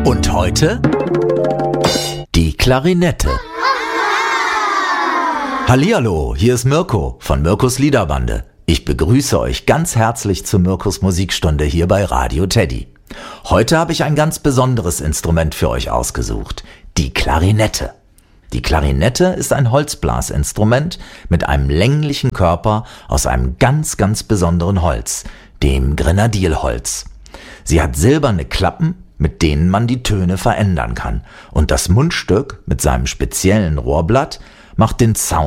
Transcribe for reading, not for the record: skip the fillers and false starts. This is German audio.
Und heute die Klarinette. Hallihallo, hier ist Mirko von Mirkos Liederbande. Ich begrüße euch ganz herzlich zur Mirkos Musikstunde hier bei Radio Teddy. Heute habe ich ein ganz besonderes Instrument für euch ausgesucht, die Klarinette. Die Klarinette ist ein Holzblasinstrument mit einem länglichen Körper aus einem ganz besonderen Holz, dem Grenadierholz. Sie hat silberne Klappen, mit denen man die Töne verändern kann, und das Mundstück mit seinem speziellen Rohrblatt macht den Sound